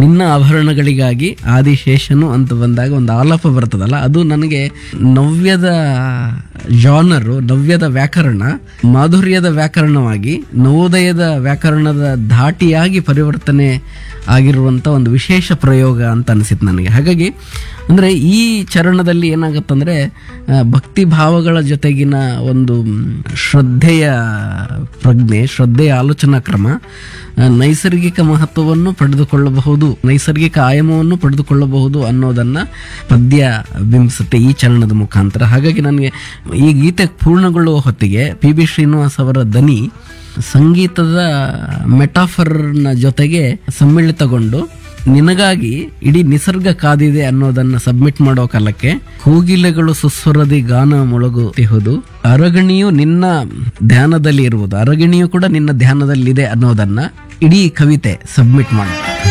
ನಿನ್ನ ಆಭರಣಗಳಿಗಾಗಿ ಆದಿಶೇಷನು ಅಂತ ಬಂದಾಗ ಒಂದು ಆಲಾಪ ಬರ್ತದಲ್ಲ, ಅದು ನನಗೆ ನವ್ಯದ ಜಾನರು, ನವ್ಯದ ವ್ಯಾಕರಣ ಮಾಧುರ್ಯದ ವ್ಯಾಕರಣವಾಗಿ ನವೋದಯದ ವ್ಯಾಕರಣದ ಧಾಟಿಯಾಗಿ ಪರಿವರ್ತನೆ ಆಗಿರುವಂಥ ಒಂದು ವಿಶೇಷ ಪ್ರಯೋಗ ಅಂತ ಅನಿಸಿತು ನನಗೆ. ಹಾಗಾಗಿ ಅಂದರೆ ಈ ಚರಣದಲ್ಲಿ ಏನಾಗುತ್ತಂದರೆ ಭಕ್ತಿ ಭಾವಗಳ ಜೊತೆಗಿನ ಒಂದು ಶ್ರದ್ಧೆಯ ಪ್ರಜ್ಞೆ, ಶ್ರದ್ಧೆಯ ಆಲೋಚನಾ ಕ್ರಮ ನೈಸರ್ಗಿಕ ಮಹತ್ವವನ್ನು ಪಡೆದುಕೊಳ್ಳಬಹುದು, ನೈಸರ್ಗಿಕ ಆಯಾಮವನ್ನು ಪಡೆದುಕೊಳ್ಳಬಹುದು ಅನ್ನೋದನ್ನ ಪದ್ಯ ಬಿಂಬಿಸುತ್ತೆ ಈ ಚರಣದ ಮುಖಾಂತರ. ಹಾಗಾಗಿ ನನಗೆ ಈ ಗೀತೆ ಪೂರ್ಣಗೊಳ್ಳುವ ಹೊತ್ತಿಗೆ ಪಿ ಬಿ ಶ್ರೀನಿವಾಸ್ ಅವರ ದನಿ ಸಂಗೀತದ ಮೆಟಾಫರ್ನ ಜೊತೆಗೆ ಸಮ್ಮಿಳಿತಗೊಂಡು ನಿನಗಾಗಿ ಇಡೀ ನಿಸರ್ಗ ಕಾದಿದೆ ಅನ್ನೋದನ್ನ ಸಬ್ಮಿಟ್ ಮಾಡೋ ಕಾಲಕ್ಕೆ ಕೋಗಿಲೆಗಳು ಸುಸ್ವರದಿ ಗಾನ ಮೊಳಗುತ್ತಿಹುದು, ಅರಗಣಿಯು ನಿನ್ನ ಧ್ಯಾನದಲ್ಲಿ ಇರುವುದು, ಅರಗಣಿಯು ಕೂಡ ನಿನ್ನ ಧ್ಯಾನದಲ್ಲಿದೆ ಅನ್ನೋದನ್ನ ಇಡೀ ಕವಿತೆ ಸಬ್ಮಿಟ್ ಮಾಡುತ್ತೆ.